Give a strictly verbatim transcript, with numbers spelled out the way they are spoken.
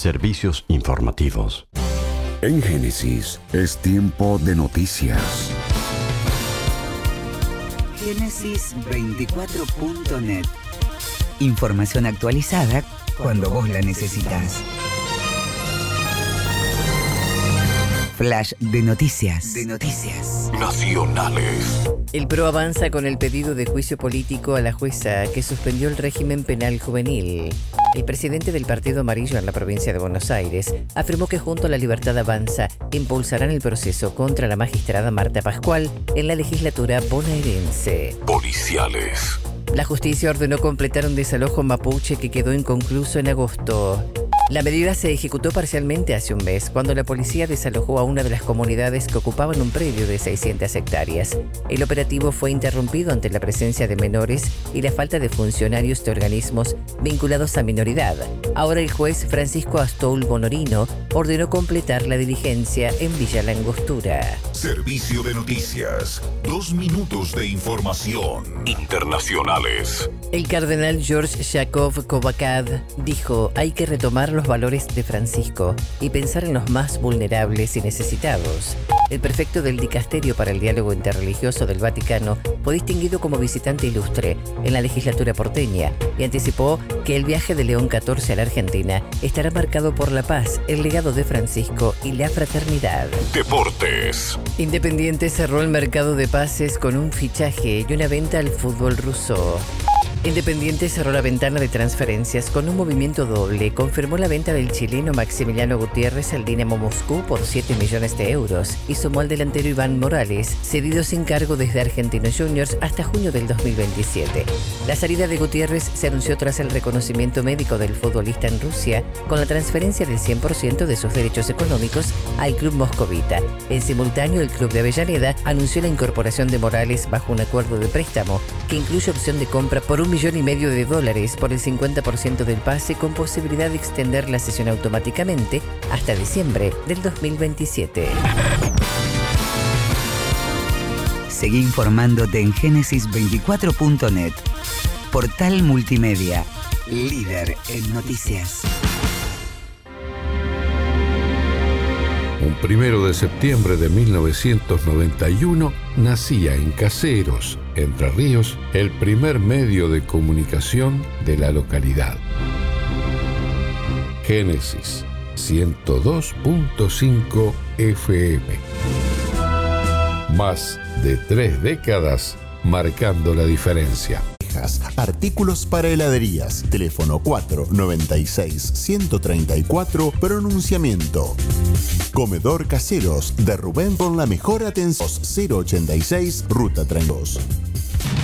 Servicios informativos. En Génesis es tiempo de noticias. Génesis veinticuatro punto net. Información actualizada cuando vos la necesitas. Flash de noticias. De noticias. Nacionales. El P R O avanza con el pedido de juicio político a la jueza que suspendió el régimen penal juvenil. El presidente del Partido Amarillo en la provincia de Buenos Aires afirmó que junto a La Libertad Avanza impulsarán el proceso contra la magistrada Marta Pascual en la legislatura bonaerense. Policiales. La justicia ordenó completar un desalojo mapuche que quedó inconcluso en agosto. La medida se ejecutó parcialmente hace un mes, cuando la policía desalojó a una de las comunidades que ocupaban un predio de seiscientas hectáreas. El operativo fue interrumpido ante la presencia de menores y la falta de funcionarios de organismos vinculados a minoridad. Ahora el juez Francisco Astoul Bonorino ordenó completar la diligencia en Villa La Angostura. Servicio de noticias. Dos minutos de información. Internacionales. El cardenal George Jakov Kovacad dijo: hay que retomar los valores de Francisco y pensar en los más vulnerables y necesitados. El prefecto del Dicasterio para el Diálogo Interreligioso del Vaticano fue distinguido como visitante ilustre en la legislatura porteña y anticipó que el viaje de León catorce a la Argentina estará marcado por la paz, el legado de Francisco y la fraternidad. Deportes. Independiente cerró el mercado de pases con un fichaje y una venta al fútbol ruso. Independiente cerró la ventana de transferencias con un movimiento doble. Confirmó la venta del chileno Maximiliano Gutiérrez al Dinamo Moscú por siete millones de euros y sumó al delantero Iván Morales, cedido sin cargo desde Argentinos Juniors hasta junio del dos mil veintisiete. La salida de Gutiérrez se anunció tras el reconocimiento médico del futbolista en Rusia con la transferencia del cien por ciento de sus derechos económicos al club moscovita. En simultáneo, el club de Avellaneda anunció la incorporación de Morales bajo un acuerdo de préstamo que incluye opción de compra por un millón y medio de dólares por el cincuenta por ciento del pase, con posibilidad de extender la cesión automáticamente hasta diciembre del dos mil veintisiete. Seguí informándote en Génesis veinticuatro punto net. Portal multimedia, líder en noticias. Un primero de septiembre de mil novecientos noventa y uno nacía en Caseros, Entre Ríos, el primer medio de comunicación de la localidad. Génesis ciento dos punto cinco F M. Más de tres décadas marcando la diferencia. Artículos para heladerías. Teléfono cuatro noventa y seis, ciento treinta y cuatro. Pronunciamiento. Comedor Caseros de Rubén con la mejor atención. cero ochenta y seis, Ruta treinta y dos.